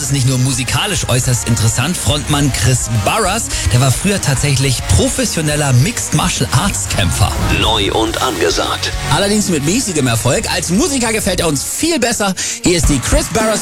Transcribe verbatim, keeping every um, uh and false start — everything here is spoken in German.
ist nicht nur musikalisch äußerst interessant. Frontmann Chris Barras, der war früher tatsächlich professioneller Mixed Martial Arts Kämpfer. Neu und angesagt. Allerdings mit mäßigem Erfolg. Als Musiker gefällt er uns viel besser. Hier ist die Chris Barras